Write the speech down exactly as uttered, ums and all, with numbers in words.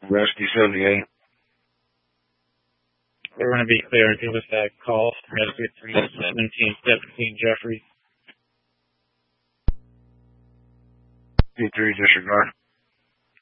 Rescue seventy-eight. We're going to be clear. Give us that call. Rescue three seventeen seventeen Jeffrey. P three disregard.